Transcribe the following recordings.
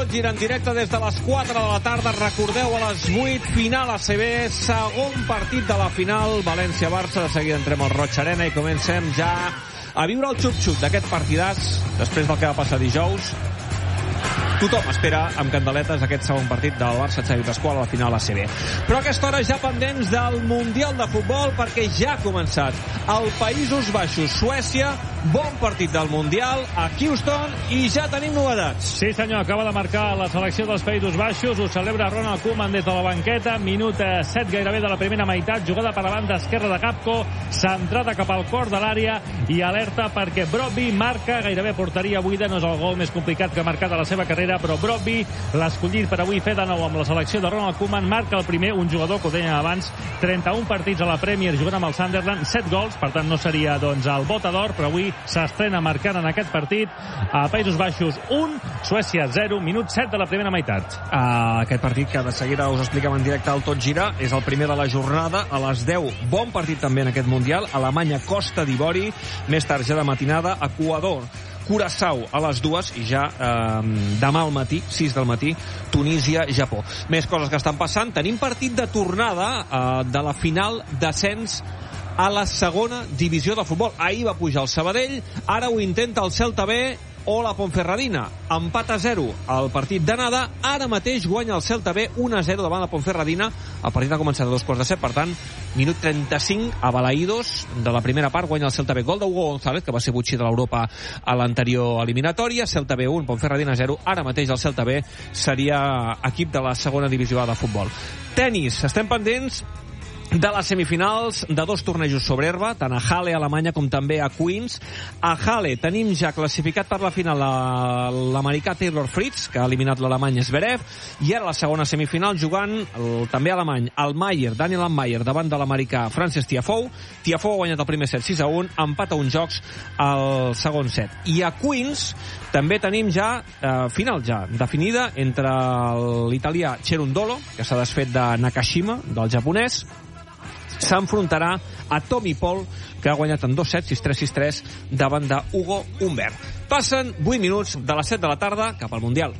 Tot gira en directe des de les 4 de la tarda. Recordeu, a les 8, final ACB, segon partit de la final, València-Barça. De seguida entrem al Roig Arena i comencem ja a viure el xup-xup d'aquest partidàs després del que va passar dijous. Tothom espera amb candeletes aquest segon partit del Barça Xavi Pasqual a la final ACB. Però a aquesta hora ja pendents del Mundial de Futbol, perquè ja ha començat el Països Baixos, Suècia. Bon partit del Mundial a Houston i ja tenim novetats. Sí senyor, acaba de marcar la selecció dels Països Baixos, ho celebra Ronald Koeman des de la banqueta, minut 7 gairebé de la primera meitat, jugada per la banda esquerra de Capco, centrada cap al cor de l'àrea i alerta perquè Brobbey marca gairebé porteria buida. No és el gol més complicat que ha marcat a la seva carrera, però Brobbey, l'escollit per avui fer de nou amb la selecció de Ronald Koeman, marca el primer, un jugador que ho deien abans, 31 partits a la Premier jugant amb el Sunderland, 7 gols, per tant no seria doncs el bota d'or, però avui s'estrena marcant en aquest partit. A Països Baixos 1, Suècia 0, minut 7 de la primera meitat. Aquest partit que de seguida us expliquem en directe al Tot Gira és el primer de la jornada a les 10. Bon partit també en aquest Mundial. Alemanya, Costa d'Ivori, més tard ja de matinada, Equador, Curaçao a les 2 i ja demà al matí, 6 del matí, Tunísia, Japó. Més coses que estan passant. Tenim partit de tornada de la final d'ascens a la segona divisió de futbol. Ahir va pujar el Sabadell, ara ho intenta el Celta B o la Ponferradina. Empat a 0 al partit d'anada. Ara mateix guanya el Celta B 1-0 davant la Ponferradina. El partit ha començat a 2:15, per tant, minut 35, a Balaïdos de la primera part, guanya el Celta B. Gol d'Hugo González, que va ser butxí de l'Europa a l'anterior eliminatòria. Celta B 1, Ponferradina 0. Ara mateix el Celta B seria equip de la segona divisió de futbol. Tenis, estem pendents de les semifinals de 2 tornejos sobre herba, tant a Halle, a Alemanya, com també a Queens. A Halle tenim ja classificat per la final l'americà Taylor Fritz, que ha eliminat l'alemany Zverev, i ara la segona semifinal jugant també alemany, Daniel Altmaier, davant de l'americà Frances Tiafoe. Tiafoe ha guanyat el primer set 6-1, empat a uns jocs al segon set. I a Queens també tenim ja final ja definida entre l'italià Cerundolo, que s'ha desfet de Nakashima, del japonès. S'enfrontarà a Tommy Paul, que ha guanyat en 2 sets, 6-3, 6-3, davant de Hugo Humbert. Passen 8 minuts de les 7 de la tarda cap al Mundial.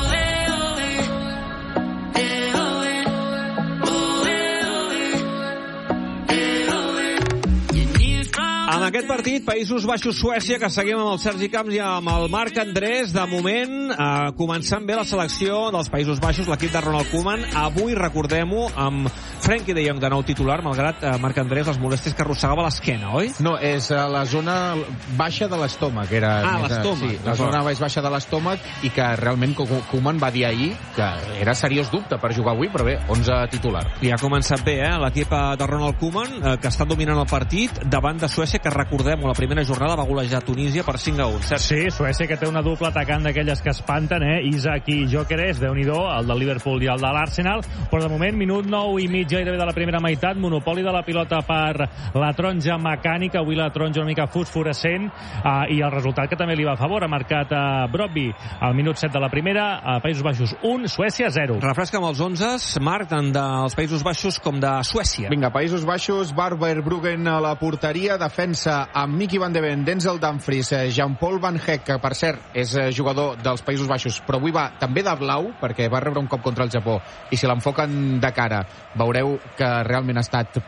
En aquest partit, Països Baixos-Suècia, que seguim amb el Sergi Camps i amb el Marc Andrés, de moment, començant bé la selecció dels Països Baixos, l'equip de Ronald Koeman. Avui, recordem-ho, amb Frenkie de Jong de nou titular, malgrat, Marc Andrés, les molèsties que arrossegava l'esquena, oi? No, és la zona baixa de l'estómac. L'estómac. Sí, la zona més baixa de l'estómac, i que realment Koeman va dir ahir que era seriós dubte per jugar avui, però bé, 11 titular. I ha començat bé, l'equip de Ronald Koeman, que està dominant el partit davant de Suècia, que recordem-ho, la primera jornada va golejar Tunísia per 5-1. Sí, Suècia, que té una doble atacant d'aquelles que espanten, Isaac i Gyökeres, Déu-n'hi-do, el del Liverpool i el de l'Arsenal, però de moment, minut 9 i mig gairebé de la primera meitat, monopoli de la pilota per la taronja mecànica, avui la taronja una mica fosforescent, i el resultat que també li va a favor, ha marcat Brobbey al minut 7 de la primera, a Països Baixos 1, Suècia 0. Refresca'm els 11, Marc, tant dels Països Baixos com de Suècia. Vinga, Països Baixos, Barbara Bruggen a la porteria, defensa amb Mickey van de Ven, Denzel Dumfries, Jean-Paul Van Heck, que per cert és jugador dels Països Baixos, però avui va també de blau, perquè va rebre un cop contra el Japó, i si l'enfoquen de cara veureu que realment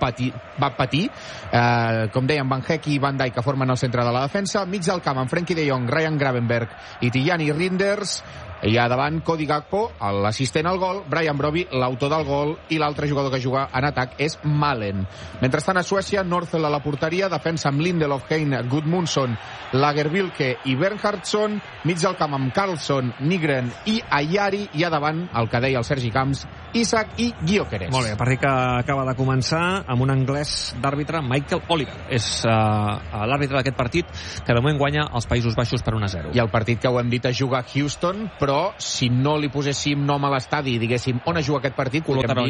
va patir. Com dèiem, Van Heck i Van Dijk, que formen el centre de la defensa. Mig del camp amb Frenkie de Jong, Ryan Gravenberch i Tijani Reinders. I a davant Cody Gakpo, l'assistent al gol, Brian Brobbey, l'autor del gol, i l'altre jugador que juga en atac és Malen. Mentrestant, a Suècia, Northel a la porteria, defensa amb Lindelof, Kane, Gudmundsson, Lagerbilke i Bernhardsson, mig del camp amb Carlson, Nygren i Ayari, i a davant, el que deia el Sergi Camps, Isaac i Gyökeres. Molt bé, partit que acaba de començar amb un anglès d'àrbitre, Michael Oliver. És l'àrbitre d'aquest partit, que de moment guanya els Països Baixos per 1-0. I el partit que ho hem dit es juga a Houston, però si no li poséssim nom a l'estadi i diguéssim on es juga aquest partit,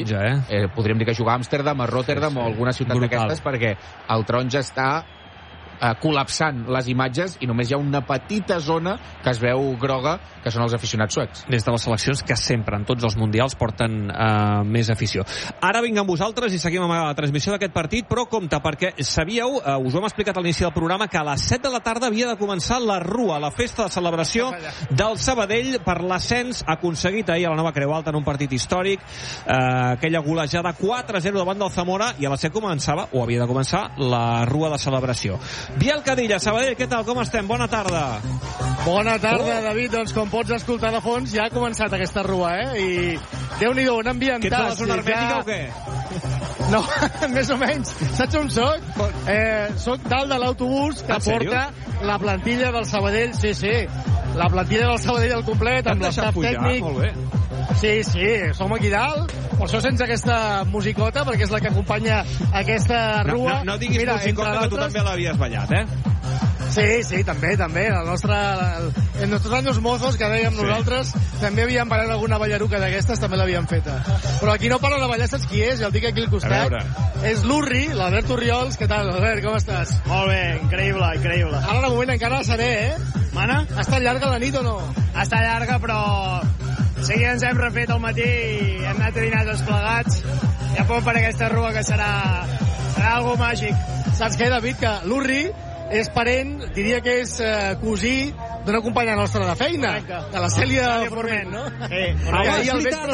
podríem dir que juga a Amsterdam, a Rotterdam o alguna ciutat d'aquestes, perquè el taronja està col·lapsant les imatges i només hi ha una petita zona que es veu groga, que són els aficionats suecs. Des de les seleccions que sempre, en tots els mundials, porten més afició. Ara vinc amb vosaltres i seguim amb la transmissió d'aquest partit, però compte, perquè sabíeu, us ho hem explicat a l'inici del programa, que a les 7 de la tarda havia de començar la Rua, la festa de celebració del Sabadell per l'ascens aconseguit ahir a la Nova Creu Alta en un partit històric, aquella golejada 4-0 davant del Zamora, i a les 7 començava, o havia de començar, la Rua de celebració. Biel Cadilla, Sabadell, què tal, com estem? Bona tarda. Bona tarda, David. Doncs com pots escoltar de fons, ja ha començat aquesta Rua, I Déu-n'hi-do, un ambientat. Que ets de la zona hermètica o què? No, més o menys. Saps on soc? Soc dalt de l'autobús que porta la plantilla del Sabadell. Sí. La plantilla del Sabadell al complet, amb l'estaf tècnic. Molt bé. Sí, som aquí dalt, per això sense aquesta musicota, perquè és la que acompanya aquesta Rua. No diguis musicota, que tu també l'havies ballat, Sí, també. En nostres anys mozos, que dèiem nosaltres, també havíem ballat alguna ballaruca d'aquestes, també l'havíem feta. Però aquí no parla de ballar, saps qui és? Ja el dic aquí al costat. És l'Urri, l'Albert Orriols. Què tal, Albert, com estàs? Molt bé, increïble. Ara, de moment, encara seré, Mana? Ha estat llarga la nit o no? Ha estat llarga, però sí que ens hem refet al matí i hem anat a dinar tots plegats. Ja pot per aquesta Rua, que serà algo màgic. Saps què, David? Que l'Urri és parent, diria que és cosí d'una companya nostra de feina, de la Cèlia Forment, no? Ahir al vespre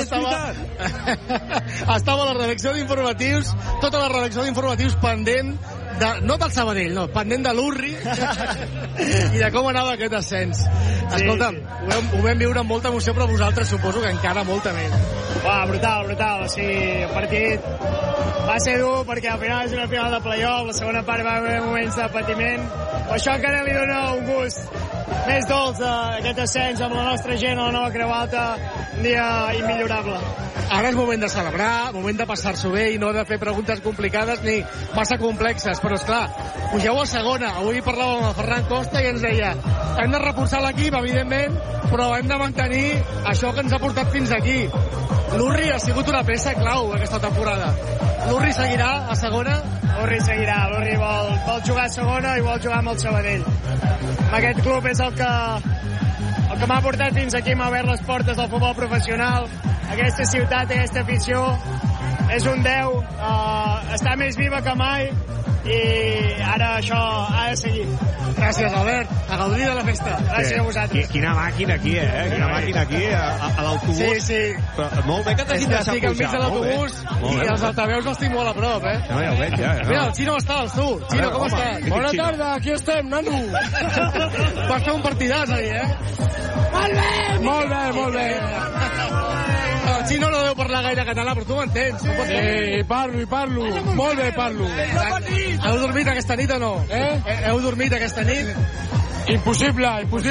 estava a la redacció d'informatius, tota la redacció d'informatius pendent no del Sabadell, no, pendent de l'Urri i de com anava aquest ascens. Escolta'm, ho vam viure amb molta emoció, però vosaltres suposo que encara molta més. Brutal. O sigui, el partit va ser dur perquè al final és una final de playoff, la segona part va haver moments de patiment, però això encara li dona un gust més dolç aquest ascens amb la nostra gent a la Nova Creu Alta, un dia immillorable. Ara és moment de celebrar, moment de passar-s'ho bé i no de fer preguntes complicades ni massa complexes, però esclar, pugeu a segona. Avui parlàvem amb el Ferran Costa i ens deia hem de reforçar l'equip, evidentment, però hem de mantenir això que ens ha portat fins aquí. L'Urri ha sigut una peça clau aquesta temporada. L'Urri seguirà a segona? L'Urri seguirà, l'Urri vol jugar a segona i vol jugar amb el Sabadell. Aquest club és el que m'ha portat fins aquí, m'ha obert les portes del futbol professional. Aquesta ciutat, aquesta afició és un 10, està més viva que mai i ara això ha de seguir. Gràcies, Albert. A gaudir de la festa. Gràcies a vosaltres. Quina màquina aquí, Quina màquina aquí, a l'autobús. Sí. Però molt bé que t'hagin deixat pujar. Estic al mig de l'autobús i els altaveus els tinc molt a prop, No, ja ho veig, ja. Mira, el Xino estàs, tu. Xino, com estàs? Bona tarda, aquí estem, nano. Vas fer un partidàs ahir, Molt bé. El Xino no deu parlar gaire català, però tu m'entens. Sí, parlo. Molt bé, parlo. Heu dormit aquesta nit o no? Heu dormit aquesta nit? Impossible.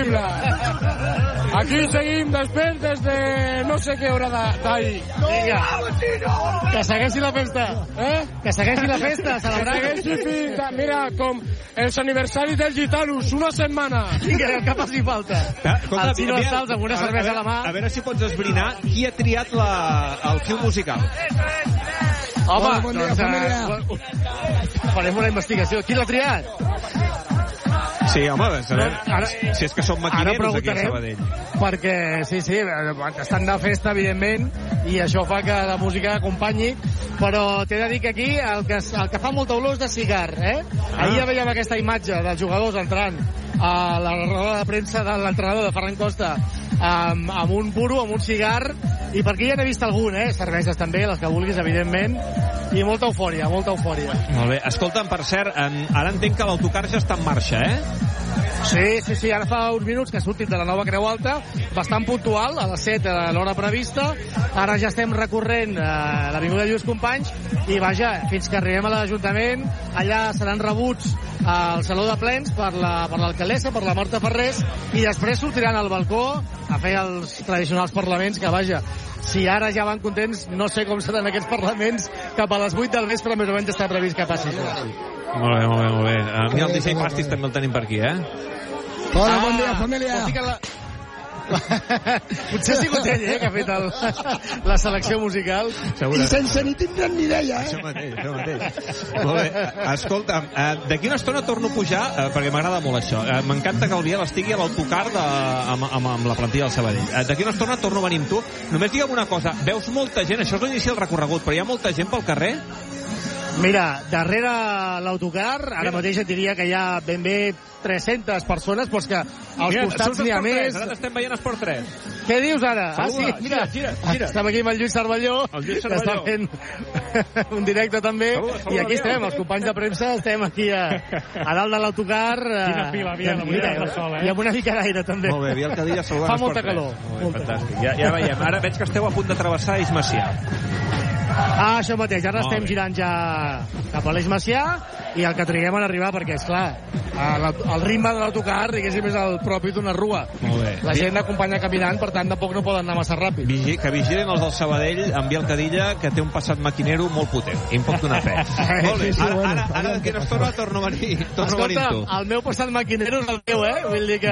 Aquí seguim després des de no sé què hora d'ahir. Vinga. Que segueixi la festa. Que segueixi la festa, celebrar. Que segueixi fins, mira, com els aniversaris dels gitanos, una setmana. Vinga, que faci falta. El Xino Estals amb una cervesa a la mà. A veure si pots esbrinar qui ha triat el fil musical. Home, bon dia, família. Farem una investigació. Qui l'ha triat? Sí, home, si és que són maquineros aquí a Sabadell. Perquè, sí, estan de festa, evidentment, i això fa que la música acompanyi, però t'he de dir que aquí el que fa molta olor és de cigar, Ahir ja veiem aquesta imatge dels jugadors entrant a la roda de premsa de l'entrenador de Ferran Costa amb un puro, amb un cigar, i per aquí ja n'he vist algun, cerveses també, les que vulguis, evidentment, i molta eufòria. Molt bé. Escolta'm, per cert, ara entenc que l'autocar ja està en marxa, Sí, ara fa uns minuts que ha sortit de la Nova Creu Alta, bastant puntual, a les 7 a l'hora prevista. Ara ja estem recorrent l'avinguda Lluís Companys i vaja, fins que arribem a l'Ajuntament, allà seran rebuts al Saló de Plens per l'alcaldessa, per la Marta Ferrés, i després sortiran al balcó a fer els tradicionals parlaments, que vaja, si ara ja van contents, no sé com seran aquests parlaments cap a les 8 del vespre, més o menys està previst que passi. Molt bé. Mira, el DJ Pastis també el tenim per aquí, Hola, bon dia, família. Potser ha sigut ell, que ha fet la selecció musical. I sense ni tindran ni idea, Això mateix. Molt bé. Escolta'm, d'aquí una estona torno a pujar, perquè m'agrada molt això. M'encanta que el Biel estigui a l'autocar amb la plantilla del Sabadell. D'aquí una estona torno a venir amb tu. Només digue'm una cosa, veus molta gent, això és l'inici del recorregut, però hi ha molta gent pel carrer? Mira, darrere l'autocar, ara mateix et diria que hi ha ben bé 300 persones, però és que als costats n'hi ha més. Ara t'estem veient Esport 3. Què dius ara? Saluda, Sí, mira. gira. Estem aquí amb el Lluís Cervelló, que està fent un directe també, i aquí estem, els companys de premsa, estem aquí a dalt de l'autocar. Quina fila, Biel, avui de sol, i amb una mica d'aire també. Molt bé, Biel Cadilla saludant Fa molta calor. Fantàstic, ja veiem. Ara veig que esteu a punt de travessar Eix Macià. Això mateix, ara estem girant ja cap a l'Eix Macià i el que triguem en arribar, perquè és clar, el ritme de l'autocar, diguéssim, és el propi d'una rua. Molt bé. La gent acompanya caminant, per tant, tampoc no poden anar massa ràpid. Que vigilin els del Sabadell amb Biel Cadilla, que té un passat maquinero molt potent. I em pot donar fe. Molt bé, ara d'aquí una estona torno a venir amb tu. Escolta, el meu passat maquinero és el teu, Vull dir que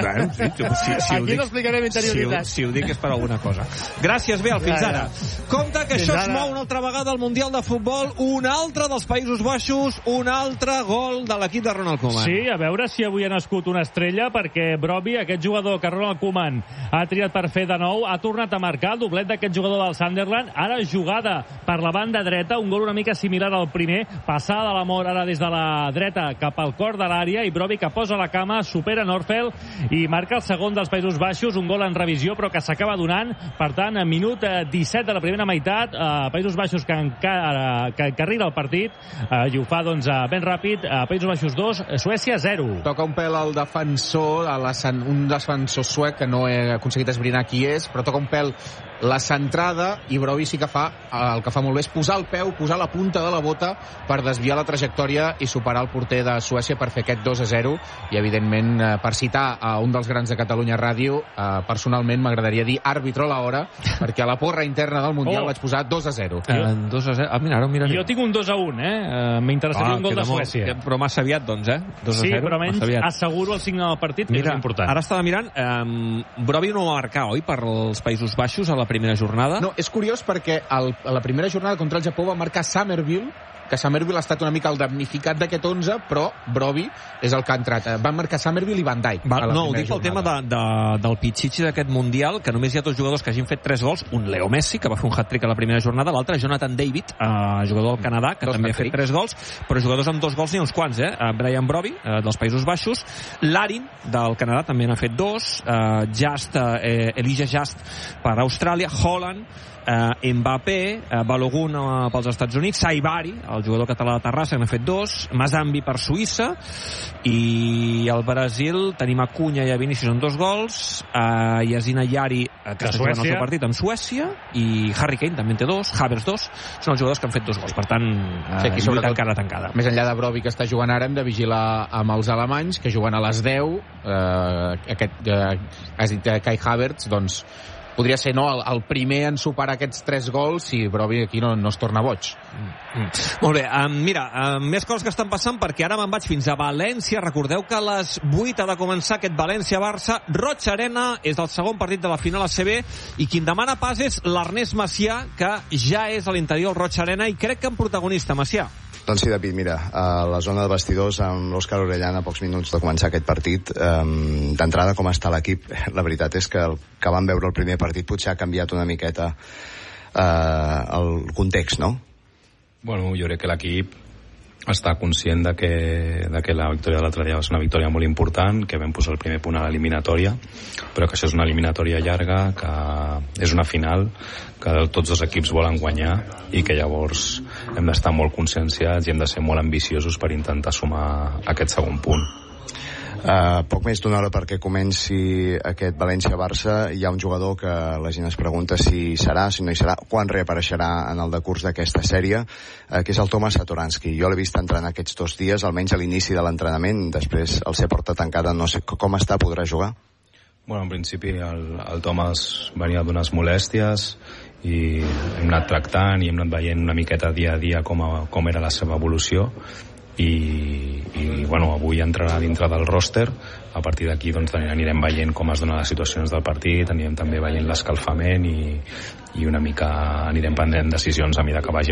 aquí no explicarem interioritat. Si ho dic és per alguna cosa. Gràcies, Biel, fins ara. Compte que això es mou una altra vegada al Mundial de Futbol, un altre dels Països Baixos, un altre gol de l'equip de Ronald Koeman. Sí, a veure si avui ha nascut una estrella, perquè Brobbey, aquest jugador que Ronald Koeman ha triat per fer de nou, ha tornat a marcar el doblet d'aquest jugador del Sunderland, ara jugada per la banda dreta, un gol una mica similar al primer, passada de l'amor ara des de la dreta cap al cor de l'àrea, i Brobbey que posa la cama, supera Norfeld i marca el segon dels Països Baixos, un gol en revisió però que s'acaba donant. Per tant, a minut 17 de la primera meitat, Països Baixos que encarrila el partit, i ho fa doncs ben ràpid. Països Baixos 2, Suècia 0. Toca un pèl al defensor, un defensor suec que no he aconseguit esbrinar qui és, però toca un pèl la centrada, i Brobbey sí que fa el que fa molt bé, és posar el peu, posar la punta de la bota per desviar la trajectòria i superar el porter de Suècia per fer aquest 2-0. I evidentment, per citar a un dels grans de Catalunya Ràdio, personalment m'agradaria dir àrbitro a l'hora, perquè a la porra interna del Mundial vaig posar 2-0. 2-0. Mira. Jo tinc un 2-1, m'interessaria un gol de Suècia. Però massa aviat, doncs, 2-0. Sí, però almenys asseguro el signe del partit, que és important. Ara estava mirant, Brobbey no va marcar, oi, per als Països Baixos a la primera jornada? No, és curiós perquè a la primera jornada contra el Japó va marcar Summerville, que Summerville ha estat una mica el damnificat d'aquest 11, però Brobbey és el que ha entrat. Van marcar Summerville i Van Dijk. No, ho dic pel tema del pitxitxi d'aquest Mundial, que només hi ha dos jugadors que hagin fet 3 gols, un Leo Messi, que va fer un hat-trick a la primera jornada, l'altre Jonathan David, jugador del Canadà, que també ha fet 3 gols, però jugadors amb 2 gols n'hi ha uns quants, Brian Brobbey, dels Països Baixos, Larin, del Canadà, també n'ha fet 2, Elijah Just per Austràlia, Holland, Mbappé, Balogun pels Estats Units, Saibari, el jugador català de Terrassa, que n'ha fet 2, Mazambi per Suïssa, i al Brasil tenim Acuña i Vinícius amb 2 gols, Yasin Ayari, que està jugant el seu partit amb Suècia, i Harry Kane també en té 2, Havertz 2, són els jugadors que han fet 2 gols, per tant, lluita encara tancada. Més enllà de Brobbey, que està jugant ara, hem de vigilar amb els alemanys, que juguen a les 10, has dit Kai Havertz, doncs podria ser el primer en superar aquests 3 gols si Brobbey aquí no es torna boig. Molt bé, mira, més coses que estan passant, perquè ara me'n vaig fins a València. Recordeu que a les 8 ha de començar aquest València-Barça. Roig Arena és el segon partit de la final ACB, i qui en demana pas és l'Ernest Macià, que ja és a l'interior del Roig Arena, i crec que en protagonista. Macià. Doncs sí, David, mira, a la zona de vestidors amb l'Òscar Orellana a pocs minuts de començar aquest partit, d'entrada com està l'equip, la veritat és que el que vam veure el primer partit potser ha canviat una miqueta el context, no? Bueno, jo crec que l'equip està conscient de que la victòria de l'altre dia va ser una victòria molt important, que vam posar el primer punt a l'eliminatòria, però que això és una eliminatòria llarga, que és una final que tots els equips volen guanyar, i que llavors hem d'estar molt conscienciats i hem de ser molt ambiciosos per intentar sumar aquest segon punt. Poc més d'una hora perquè comenci aquest València-Barça. Hi ha un jugador que la gent es pregunta si serà, si no hi serà, quan reapareixerà en el decurs d'aquesta sèrie, que és el Tomas Satoranski. Jo l'he vist entrenar aquests 2 dies, almenys a l'inici de l'entrenament, després al ser porta tancada no sé com està, podrà jugar? Bueno, en principi el Thomas venia d'unes molèsties i hem anat tractant i hem anat veient una miqueta dia a dia com era la seva evolució, i bueno, avui entrarà dintre del roster. A partir d'aquí doncs, anirem veient com es donen les situacions del partit, anirem també veient l'escalfament i una mica anirem prenent decisions a mesura que vagi